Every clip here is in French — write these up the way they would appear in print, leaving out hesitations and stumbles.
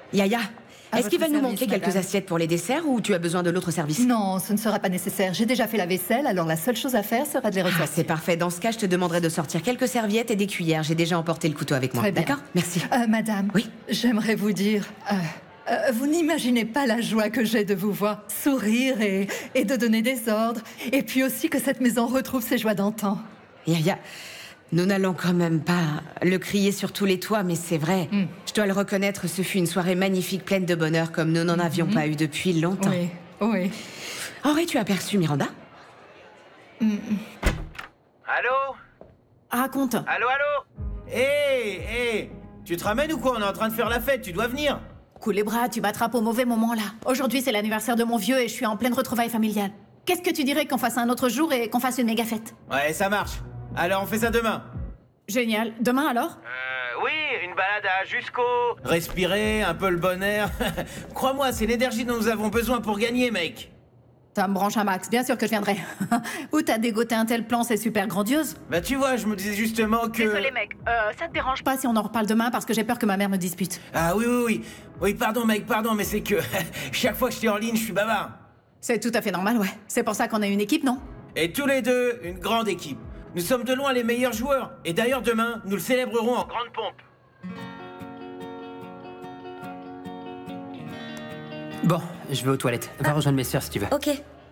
Yaya, À est-ce qu'ils votre veulent nous service, montrer quelques madame. assiettes pour les desserts ou tu as besoin de l'autre service? Non, ce ne sera pas nécessaire. J'ai déjà fait la vaisselle, alors la seule chose à faire sera de les Ah, ressortir. c'est parfait. Dans ce cas, je te demanderai de sortir quelques serviettes et des cuillères. J'ai déjà emporté le couteau avec moi. Très bien. D'accord? Merci. Madame, Oui. j'aimerais vous dire... vous n'imaginez pas la joie que j'ai de vous voir sourire et de donner des ordres. Et puis aussi que cette maison retrouve ses joies d'antan. Yaya, nous n'allons quand même pas le crier sur tous les toits, mais c'est vrai. Je dois le reconnaître, ce fut une soirée magnifique, pleine de bonheur, comme nous n'en avions pas eu depuis longtemps. Oui, oui. Aurais-tu aperçu Miranda? Allô? Raconte. Allô? Hé! Tu te ramènes ou quoi? On est en train de faire la fête, tu dois venir. Coule les bras, tu m'attrapes au mauvais moment là. Aujourd'hui, c'est l'anniversaire de mon vieux et je suis en pleine retrouvaille familiale. Qu'est-ce que tu dirais qu'on fasse un autre jour et qu'on fasse une méga fête? Ouais, ça marche. Alors, on fait ça demain. Génial. Demain alors? Oui, une balade à Jusqu'au... Respirer, un peu le bon air. Crois-moi, c'est l'énergie dont nous avons besoin pour gagner, mec. Ça me branche un max, bien sûr que je viendrai. Où t'as dégoté un tel plan, c'est super grandiose. Bah tu vois, je me disais justement que... Désolé mec, ça te dérange pas si on en reparle demain parce que j'ai peur que ma mère me dispute. Ah oui. Oui, pardon mec, pardon, mais c'est que... chaque fois que je suis en ligne, je suis bavard. C'est tout à fait normal, ouais. C'est pour ça qu'on a une équipe, non? Et tous les deux, une grande équipe. Nous sommes de loin les meilleurs joueurs. Et d'ailleurs, demain, nous le célébrerons en grande pompe. Bon, je vais aux toilettes. Va rejoindre mes sœurs si tu veux. Ok.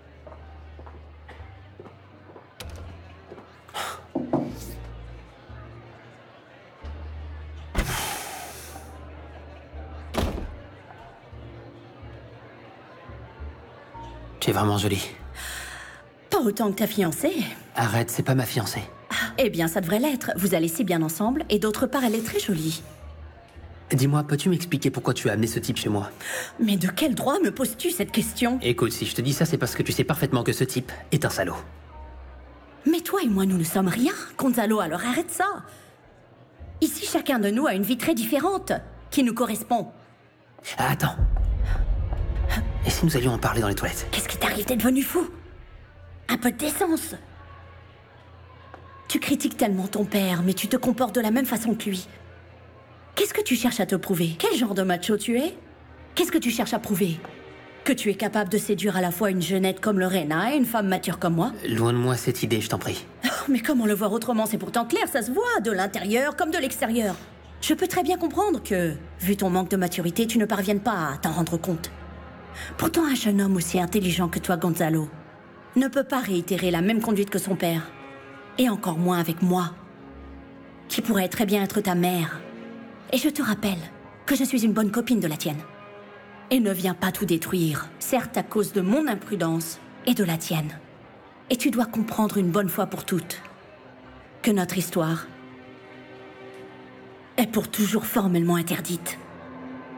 Tu es vraiment jolie. Pas autant que ta fiancée. Arrête, c'est pas ma fiancée. Eh bien, ça devrait l'être. Vous allez si bien ensemble, et d'autre part, elle est très jolie. Dis-moi, peux-tu m'expliquer pourquoi tu as amené ce type chez moi? Mais de quel droit me poses-tu cette question? Écoute, si je te dis ça, c'est parce que tu sais parfaitement que ce type est un salaud. Mais toi et moi, nous ne sommes rien, Gonzalo, alors arrête ça. Ici, chacun de nous a une vie très différente, qui nous correspond. Ah, attends. Et si nous allions en parler dans les toilettes? Qu'est-ce qui t'arrive d'être devenu fou? Un peu de décence. Tu critiques tellement ton père, mais tu te comportes de la même façon que lui. Qu'est-ce que tu cherches à te prouver? Quel genre de macho tu es? Qu'est-ce que tu cherches à prouver? Que tu es capable de séduire à la fois une jeunette comme Lorena et une femme mature comme moi? Loin de moi cette idée, je t'en prie. Oh, mais comment le voir autrement? C'est pourtant clair, ça se voit, de l'intérieur comme de l'extérieur. Je peux très bien comprendre que, vu ton manque de maturité, tu ne parviennes pas à t'en rendre compte. Pourtant, un jeune homme aussi intelligent que toi, Gonzalo, ne peut pas réitérer la même conduite que son père. Et encore moins avec moi, qui pourrait très bien être ta mère. Et je te rappelle que je suis une bonne copine de la tienne. Et ne viens pas tout détruire, certes à cause de mon imprudence et de la tienne. Et tu dois comprendre une bonne fois pour toutes que notre histoire est pour toujours formellement interdite.